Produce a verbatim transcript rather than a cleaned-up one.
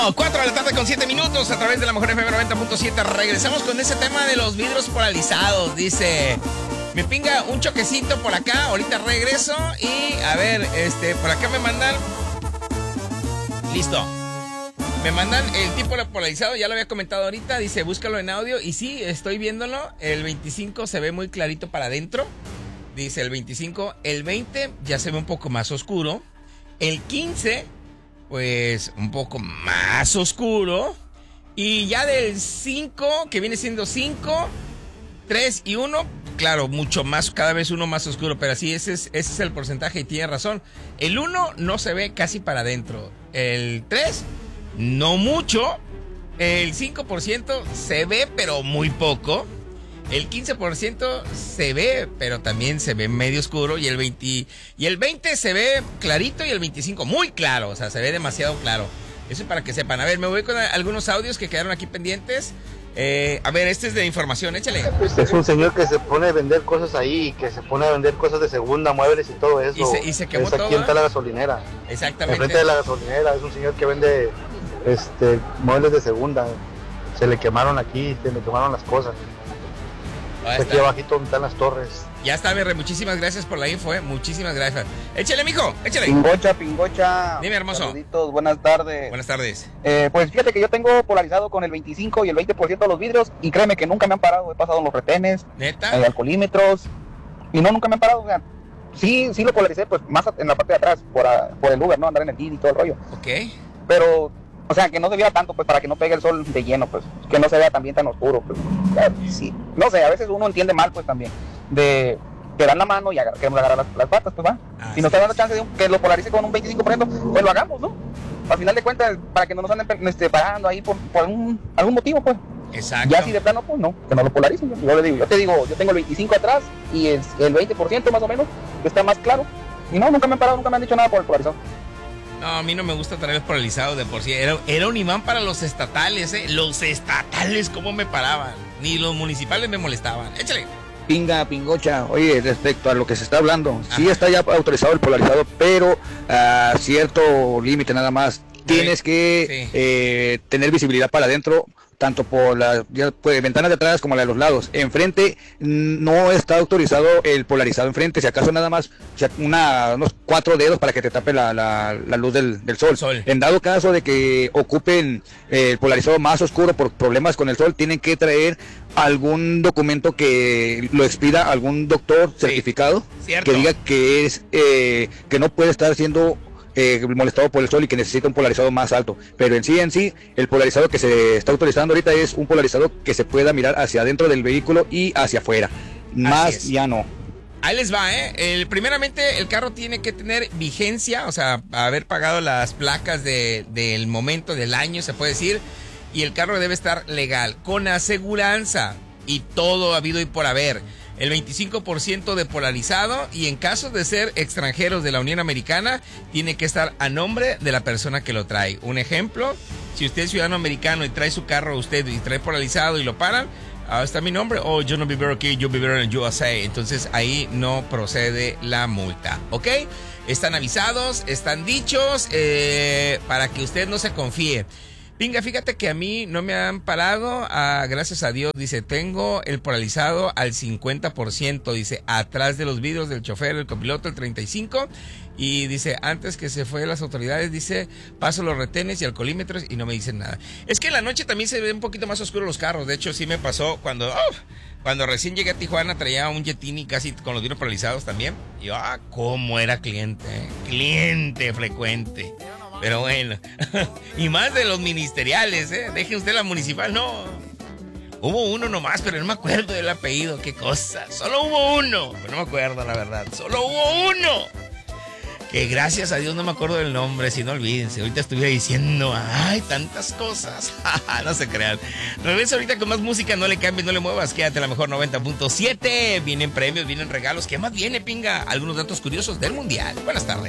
cuatro de la tarde con siete minutos a través de la Mejor F M noventa punto siete. Regresamos con ese tema de los vidrios polarizados. Dice, me pinga un choquecito por acá, ahorita regreso. Y a ver, este, por acá me mandan. Listo. Me mandan el tipo polarizado, ya lo había comentado ahorita. Dice, búscalo en audio. Y sí, estoy viéndolo. El veinticinco se ve muy clarito para adentro. Dice el veinticinco. El veinte ya se ve un poco más oscuro. El quince, pues un poco más oscuro. Y ya del cinco, que viene siendo cinco, tres y uno, claro, mucho más, cada vez uno más oscuro. Pero así, ese es, ese es el porcentaje y tiene razón. El uno no se ve casi para adentro. El tres, no mucho. El cinco por ciento se ve, pero muy poco. El quince por ciento se ve, pero también se ve medio oscuro. Y el veinte, y el veinte se ve clarito y el veinticinco muy claro. O sea, se ve demasiado claro. Eso es para que sepan. A ver, me voy con algunos audios que quedaron aquí pendientes. Eh, a ver, este es de información, échale. Es un señor que se pone a vender cosas ahí, que se pone a vender cosas de segunda, muebles y todo eso. Y se, y se quemó es aquí todo, en la gasolinera. Exactamente. Enfrente de la gasolinera, es un señor que vende este, muebles de segunda. Se le quemaron aquí, se le quemaron las cosas. Aquí abajito donde están las torres. Ya está, Berre, muchísimas gracias por la info, eh. Muchísimas gracias. Échale, mijo, échale. Pingocha, pingocha. Dime, hermoso. Saluditos, buenas tardes. Buenas tardes. Eh, pues fíjate que yo tengo polarizado con el veinticinco y el veinte por ciento de los vidrios. Y créeme que nunca me han parado. He pasado en los retenes. ¿Neta? Eh, alcoholímetros. Y no, nunca me han parado. O sea, sí, sí lo polaricé, pues más en la parte de atrás, por, a, por el Uber, ¿no? Andar en el Didi y todo el rollo. Ok. Pero, o sea, que no se viera tanto, pues, para que no pegue el sol de lleno, pues. Que no se vea también tan oscuro, pues. Sí. No sé, a veces uno entiende mal, pues, también. De que dan la mano y agar queremos agarrar las, las patas, pues, va. Ah, si nos está dando chance de un, que lo polarice con un veinticinco por ciento, pues lo hagamos, ¿no? Al final de cuentas, para que no nos anden este, parando ahí por, por algún, algún motivo, pues. Exacto. Ya si de plano, pues no, que no lo polaricen. Yo le digo, yo te digo, yo tengo el veinticinco atrás y el, el veinte por ciento más o menos, que está más claro. Y no, nunca me han parado, nunca me han dicho nada por el polarizado. No, a mí no me gusta traer polarizado de por sí. Era, era un imán para los estatales, ¿eh? Los estatales, ¿cómo me paraban? Ni los municipales me molestaban. Échale. Pinga, pingocha. Oye, respecto a lo que se está hablando, ajá, sí está ya autorizado el polarizado, pero a uh, cierto límite nada más. Tienes que sí. eh, tener visibilidad para adentro, tanto por las pues, ventanas de atrás como la de los lados. Enfrente no está autorizado el polarizado enfrente, si acaso nada más una, unos cuatro dedos para que te tape la, la, la luz del, del sol. sol. En dado caso de que ocupen eh, el polarizado más oscuro por problemas con el sol, tienen que traer algún documento que lo expida algún doctor certificado, sí, que diga que es eh, que no puede estar siendo Eh, molestado por el sol y que necesita un polarizado más alto. Pero en sí, en sí, el polarizado que se está autorizando ahorita es un polarizado que se pueda mirar hacia adentro del vehículo y hacia afuera. Más ya no. Ahí les va, ¿eh? El, primeramente, el carro tiene que tener vigencia, o sea, haber pagado las placas de, del momento del año, se puede decir. Y el carro debe estar legal, con aseguranza y todo habido y por haber. El veinticinco por ciento de polarizado, y en caso de ser extranjeros de la Unión Americana, tiene que estar a nombre de la persona que lo trae. Un ejemplo, si usted es ciudadano americano y trae su carro a usted y trae polarizado y lo paran, ah, está mi nombre, o oh, yo no vivo aquí, yo vivo en el U S A, entonces ahí no procede la multa, ¿ok? Están avisados, están dichos, eh, para que usted no se confíe. Pinga, fíjate que a mí no me han parado, ah, gracias a Dios. Dice, tengo el polarizado al cincuenta por ciento, dice, atrás de los vidrios del chofer, el copiloto, el treinta y cinco por ciento. Y dice, antes que se fue las autoridades, dice, paso los retenes y alcoholímetros y no me dicen nada. Es que en la noche también se ven un poquito más oscuros los carros. De hecho, sí me pasó cuando, oh, cuando recién llegué a Tijuana, traía un Yetini casi con los vidrios polarizados también. Y yo, ah, cómo era cliente, ¿eh? Cliente frecuente. Pero bueno, y más de los ministeriales, ¿eh? Deje usted la municipal, no. Hubo uno nomás, pero no me acuerdo del apellido, qué cosa. Solo hubo uno, pero no me acuerdo la verdad. Solo hubo uno. Que gracias a Dios no me acuerdo del nombre, si no olvídense. Ahorita estuviera diciendo, ay, tantas cosas. No se crean. Regreso ahorita con más música, no le cambies, no le muevas. Quédate a la mejor noventa punto siete. Vienen premios, vienen regalos. ¿Qué más viene, pinga? Algunos datos curiosos del mundial. Buenas tardes.